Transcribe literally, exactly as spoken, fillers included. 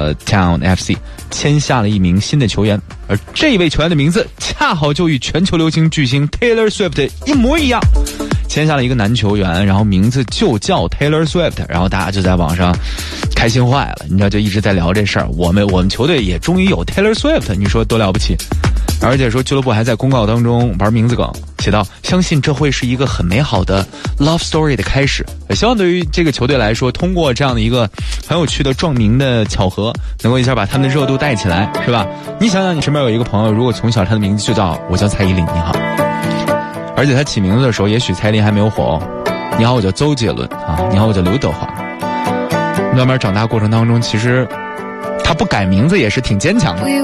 个 Town F C 签下了一名新的球员，而这位球员的名字恰好就与全球流行巨星 Taylor Swift 一模一样，签下了一个男球员，然后名字就叫 Taylor Swift， 然后大家就在网上开心坏了，你知道，就一直在聊这事儿。我们我们球队也终于有 Taylor Swift， 你说多了不起？而且说俱乐部还在公告当中玩名字梗，写道相信这会是一个很美好的 love story 的开始。也希望对于这个球队来说，通过这样的一个很有趣的撞名的巧合，能够一下把他们的热度带起来，是吧？你想想，你身边有一个朋友，如果从小他的名字就叫我叫蔡依林，你好，而且他起名字的时候，也许蔡依林还没有火哦。你好，我叫周杰伦啊，你好，我叫刘德华。慢慢长大过程当中，其实他不改名字也是挺坚强的。